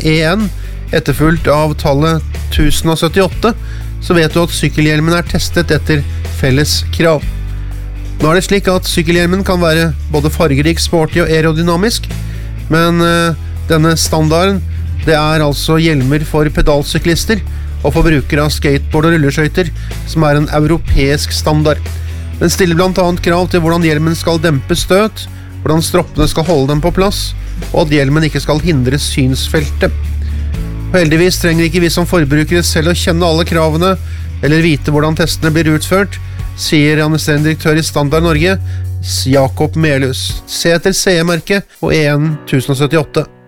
EN, etterfulgt av tallet 1078, så vet du at sykkelhjelmen er testet etter felles krav. Nå er det slik at sykkelhjelmen kan være både fargerik, sporty og aerodynamisk, men denne standarden, det er altså hjelmer for pedalsyklister og for brukere av skateboard og rulleskøyter, som er en europeisk standard. Den stiller blant annet krav til hvordan hjelmen skal dempe støt, hvordan stroppene skal holde dem på plass, og at hjelmen ikke skal hindre synsfeltet. Og heldigvis trenger ikke vi som forbrukere selv å kjenne alle kravene, eller vite hvordan testene blir utført, sier administrerende direktør i Standard Norge, Jakob Melhus. Se etter CE-merket og EN 1078.